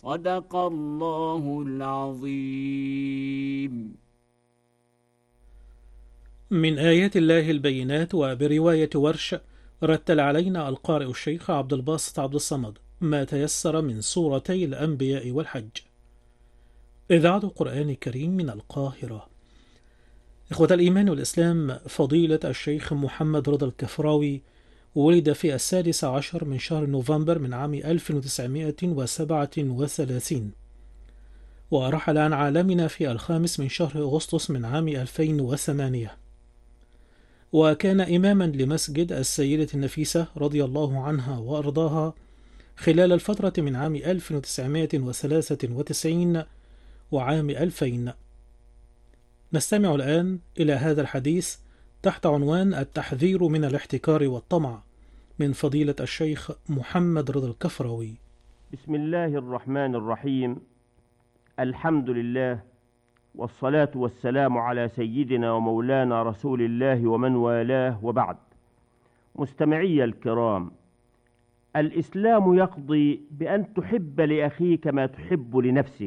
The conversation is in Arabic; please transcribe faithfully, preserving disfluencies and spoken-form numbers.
صدق الله العظيم. من آيات الله البينات. وبرواية ورش رتل علينا القارئ الشيخ عبد الباسط عبد الصمد ما تيسر من سورتي الأنبياء والحج. إذاعة القرآن الكريم من القاهرة. إخوة الإيمان والإسلام، فضيلة الشيخ محمد رضا الكفراوي ولد في السادس عشر من شهر نوفمبر من عام ألف وتسعمائة وسبعة وثلاثين، ورحل عن عالمنا في الخامس من شهر أغسطس من عام ألفين وثمانية، وكان إماما لمسجد السيدة النفيسة رضي الله عنها وأرضاها خلال الفترة من عام ألف وتسعمائة وثلاثة وتسعين وعام ألفين. نستمع الآن إلى هذا الحديث تحت عنوان التحذير من الاحتكار والطمع من فضيلة الشيخ محمد رضا الكفراوي. بسم الله الرحمن الرحيم. الحمد لله، والصلاة والسلام على سيدنا ومولانا رسول الله ومن والاه، وبعد. مستمعي الكرام، الإسلام يقضي بأن تحب لأخيك ما تحب لنفسك،